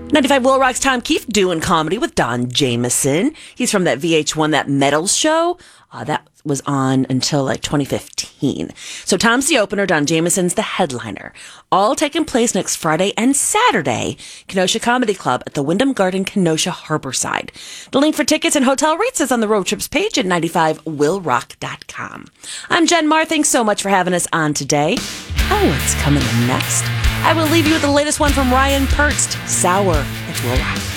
95 Will Rock's Tom Keefe doing comedy with Don Jamieson. He's from that VH1, that Metals show. That was on until like 2015. So Tom's the opener, Don Jamieson's the headliner. All taking place next Friday and Saturday, Kenosha Comedy Club at the Wyndham Garden, Kenosha Harborside. The link for tickets and hotel rates is on the Road Trips page at 95willrock.com. I'm Jen Marr. Thanks so much for having us on today. What's coming in next? I will leave you with the latest one from Ryan Perst, Sour. It's Will Rock.